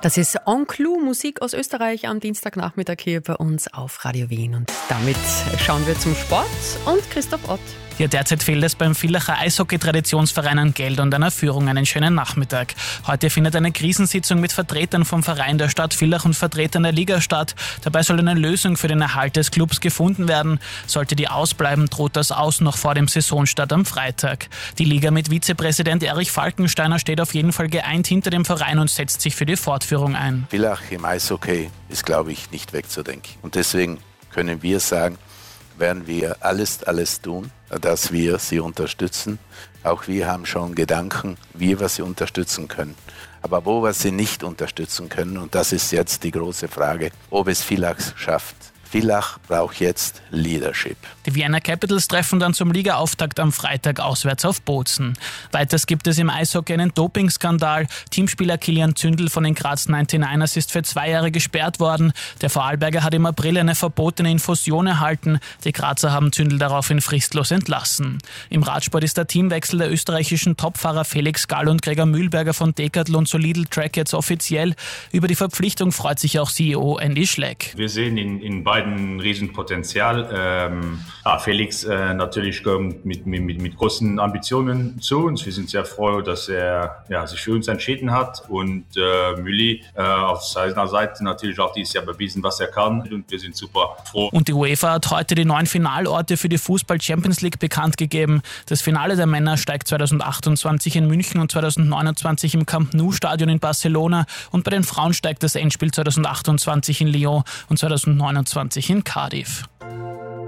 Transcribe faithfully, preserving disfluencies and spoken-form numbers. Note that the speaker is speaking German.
Das ist En Clou, Musik aus Österreich am Dienstagnachmittag hier bei uns auf Radio Wien. Und damit schauen wir zum Sport und Christoph Ott. Ja, derzeit fehlt es beim Villacher Eishockey-Traditionsverein an Geld und einer Führung. Einen schönen Nachmittag. Heute findet eine Krisensitzung mit Vertretern vom Verein der Stadt Villach und Vertretern der Liga statt. Dabei soll eine Lösung für den Erhalt des Clubs gefunden werden. Sollte die ausbleiben, droht das Aus noch vor dem Saisonstart am Freitag. Die Liga mit Vizepräsident Erich Falkensteiner steht auf jeden Fall geeint hinter dem Verein und setzt sich für die Fortführung ein. Villach im Eishockey ist, glaube ich, nicht wegzudenken. Und deswegen können wir sagen, werden wir alles, alles tun, dass wir sie unterstützen. Auch wir haben schon Gedanken, wie wir sie unterstützen können. Aber wo wir sie nicht unterstützen können, und das ist jetzt die große Frage, ob es Villach schafft. Villach braucht jetzt Leadership. Die Vienna Capitals treffen dann zum Ligaauftakt am Freitag auswärts auf Bozen. Weiters gibt es im Eishockey einen Dopingskandal. Teamspieler Kilian Zündel von den Graz neunundneunzigers ist für zwei Jahre gesperrt worden. Der Vorarlberger hat im April eine verbotene Infusion erhalten. Die Grazer haben Zündel daraufhin fristlos entlassen. Im Radsport ist der Teamwechsel der österreichischen Topfahrer Felix Gall und Gregor Mühlberger von Decathlon zu Lidl Track jetzt offiziell. Über die Verpflichtung freut sich auch C E O Andy Schleck. Wir sehen in, in beiden ein Riesenpotenzial. Ähm, ja, Felix äh, natürlich kommt mit, mit, mit großen Ambitionen zu uns. Wir sind sehr froh, dass er ja, sich für uns entschieden hat. Und äh, Mülli äh, auf seiner Seite natürlich auch dieses Jahr bewiesen, was er kann. Und wir sind super froh. Und die UEFA hat heute die neuen Finalorte für die Fußball-Champions League bekannt gegeben. Das Finale der Männer steigt zweitausendachtundzwanzig in München und zweitausendneunundzwanzig im Camp Nou-Stadion in Barcelona. Und bei den Frauen steigt das Endspiel zweitausendachtundzwanzig in Lyon und zweitausendneunundzwanzig in Cardiff.